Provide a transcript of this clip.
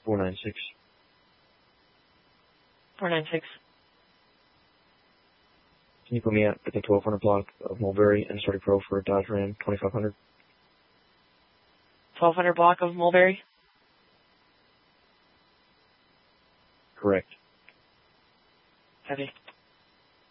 496. 496. Can you put me at the 1200 block of Mulberry and Starting Pro for Dodge Ram 2500? 1200 block of Mulberry? Correct. Heavy.